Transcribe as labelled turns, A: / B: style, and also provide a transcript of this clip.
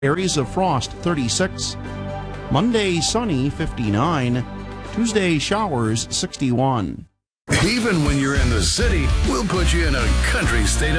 A: Areas of frost 36. Monday sunny 59. Tuesday showers 61.
B: Even when you're in the city, we'll put you in a country state of